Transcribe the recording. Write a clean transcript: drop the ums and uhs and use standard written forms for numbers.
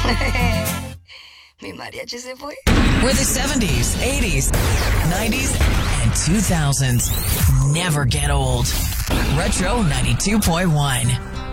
Mi mariachi se fue. Where the 70s, 80s, 90s, and 2000s never get old. Retro 92.1.